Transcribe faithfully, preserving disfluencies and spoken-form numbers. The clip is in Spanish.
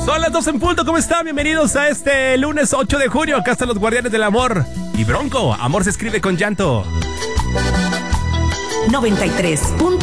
Son las dos en punto, ¿cómo están? Bienvenidos a este lunes ocho de junio. Acá están los Guardianes del Amor. Y Bronco, amor se escribe con llanto. noventa y tres punto